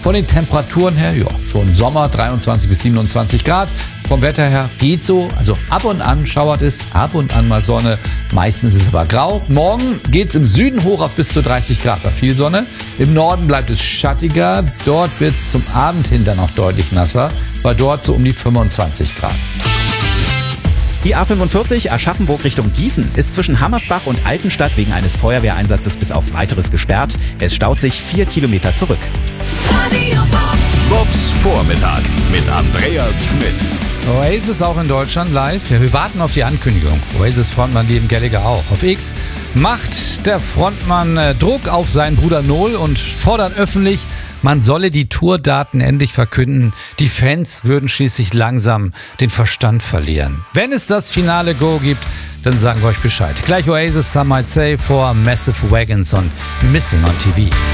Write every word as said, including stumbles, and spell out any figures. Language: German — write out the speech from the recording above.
Von den Temperaturen her, ja, schon Sommer, dreiundzwanzig bis siebenundzwanzig Grad. Vom Wetter her geht so, also ab und an schauert es, ab und an mal Sonne. Meistens ist es aber grau. Morgen geht es im Süden hoch auf bis zu dreißig Grad bei viel Sonne. Im Norden bleibt es schattiger. Dort wird es zum Abend hin dann auch deutlich nasser, weil dort so um die fünfundzwanzig Grad. Die A fünfundvierzig Aschaffenburg Richtung Gießen ist zwischen Hammersbach und Altenstadt wegen eines Feuerwehreinsatzes bis auf Weiteres gesperrt. Es staut sich vier Kilometer zurück. Bobs Vormittag mit Andreas Schmidt. Oasis auch in Deutschland live. Ja, wir warten auf die Ankündigung. Oasis-Frontmann Liam Gallagher auch. Auf X macht der Frontmann äh, Druck auf seinen Bruder Noel und fordert öffentlich, man solle die Tourdaten endlich verkünden. Die Fans würden schließlich langsam den Verstand verlieren. Wenn es das finale Go gibt, dann sagen wir euch Bescheid. Gleich Oasis, Some Might Say vor Massive Wagons und Missing on T V.